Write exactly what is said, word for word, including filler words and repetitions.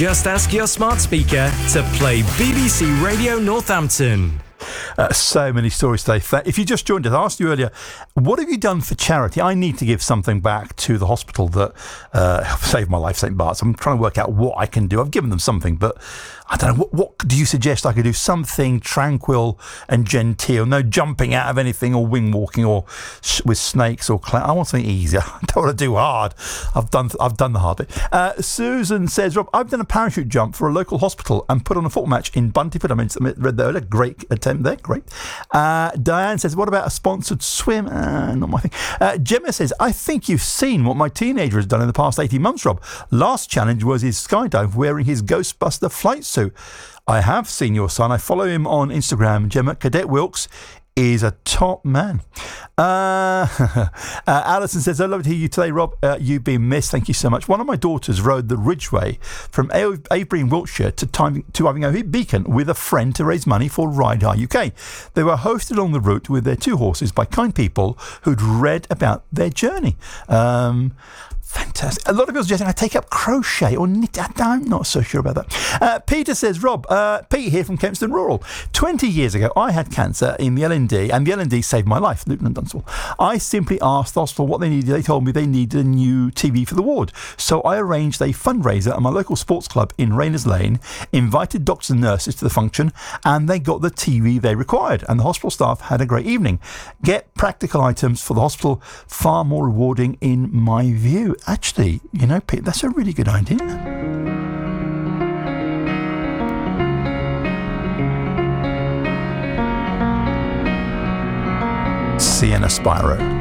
Just ask your smart speaker to play B B C Radio Northampton. Uh, so many stories today. If you just joined us, I asked you earlier, what have you done for charity? I need to give something back to the hospital that uh, saved my life, Saint Bart's. I'm trying to work out what I can do. I've given them something, but I don't know. What, what do you suggest I could do? Something tranquil and genteel. No jumping out of anything or wing walking or sh- with snakes or clowns. I want something easier. I don't want to do hard. I've done I've done the hard bit. Uh, Susan says, Rob, I've done a parachute jump for a local hospital and put on a football match in Buntyford. I mean, I read there. A great attempt there. Great. Uh, Diane says, what about a sponsored swim? Uh, not my thing. Uh, Gemma says, I think you've seen what my teenager has done in the past eighteen months, Rob. Last challenge was his skydive wearing his Ghostbuster flight suit. I have seen your son. I follow him on Instagram. Gemma, Cadet Wilkes is a top man. Uh, uh, Alison says, I love to hear you today, Rob. Uh, you've been missed. Thank you so much. One of my daughters rode the Ridgeway from Avebury in Wiltshire to, time, to Ivinghoe Beacon with a friend to raise money for Ride High U K. They were hosted on the route with their two horses by kind people who'd read about their journey. Um... Fantastic. A lot of people suggesting I take up crochet or knit. I'm not so sure about that. Uh, Peter says, Rob, uh, Pete here from Kempston Rural. twenty years ago, I had cancer in the L and D, and the L and D saved my life, Luton and Dunstable. I simply asked the hospital what they needed. They told me they needed a new T V for the ward. So I arranged a fundraiser at my local sports club in Rayners Lane, invited doctors and nurses to the function, and they got the T V they required. And the hospital staff had a great evening. Get practical items for the hospital, far more rewarding in my view. Actually, you know, Pete, that's a really good idea. Sienna Spyro.